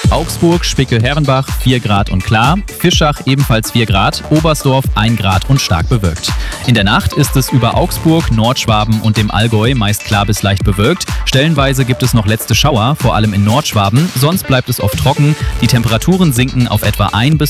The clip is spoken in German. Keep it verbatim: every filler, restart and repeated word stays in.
Augsburg, Spickel-Herrenbach vier Grad und klar, Fischach ebenfalls vier Grad, Oberstdorf ein Grad und stark bewölkt. In der Nacht ist es über Augsburg, Nordschwaben und dem Allgäu meist klar bis leicht bewölkt. Stellenweise gibt es noch letzte Schauer, vor allem in Nordschwaben, sonst bleibt es oft trocken. Die Temperaturen sinken auf etwa ein bis